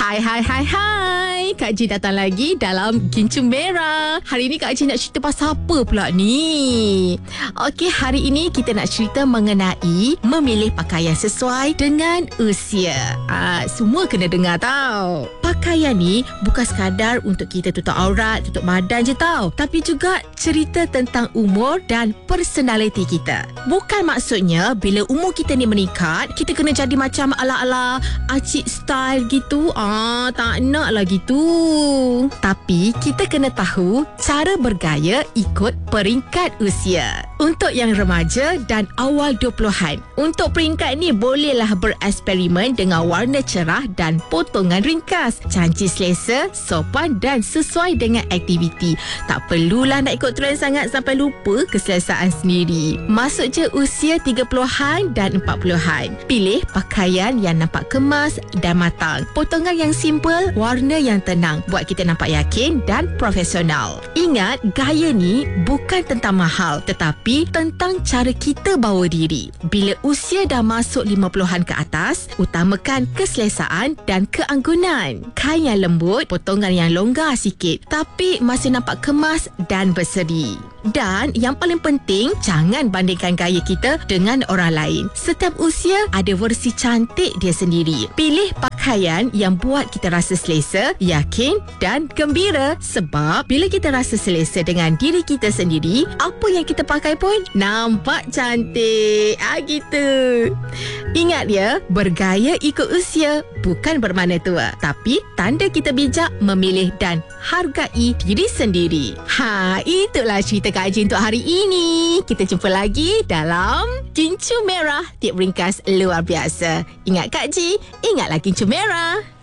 Hai. Kak Ji datang lagi dalam Gincu Merah. Hari ini Kak Ji nak cerita pasal apa pula ni? Okey, hari ini kita nak cerita mengenai memilih pakaian sesuai dengan usia. Semua kena dengar tau. Pakaian ni bukan sekadar untuk kita tutup aurat, tutup badan je tau. Tapi juga cerita tentang umur dan personality kita. Bukan maksudnya bila umur kita ni meningkat, kita kena jadi macam ala-ala acik style gitu. Tak nak lah gitu. Tapi kita kena tahu cara bergaya ikut peringkat usia. Untuk yang remaja dan awal 20-an, untuk peringkat ni bolehlah bereksperimen dengan warna cerah dan potongan ringkas, cantik selesa, sopan dan sesuai dengan aktiviti. Tak perlulah nak ikut trend sangat sampai lupa keselesaan sendiri. Masuk je usia 30-an dan 40-an. Pilih pakaian yang nampak kemas dan matang. Potongan yang simple, warna yang tenang, buat kita nampak yakin dan profesional. Ingat, gaya ni bukan tentang mahal, tetapi tentang cara kita bawa diri. Bila usia dah masuk 50-an ke atas, utamakan keselesaan dan keanggunan. Kain yang lembut, potongan yang longgar sikit, tapi masih nampak kemas dan berseri. Dan yang paling penting, jangan bandingkan gaya kita dengan orang lain. Setiap usia ada versi cantik dia sendiri. Pilih pakaian yang buat kita rasa selesa, yakin dan gembira. Sebab bila kita rasa selesa dengan diri kita sendiri, apa yang kita pakai pun nampak cantik. Gitu. Ingat ya, bergaya ikut usia bukan bermakna tua, tapi tanda kita bijak memilih dan hargai diri sendiri. Itulah cerita Kak Ji untuk hari ini. Kita jumpa lagi dalam Gincu Merah, tip ringkas luar biasa. Ingat Kak Ji, ingatlah Gincu Merah.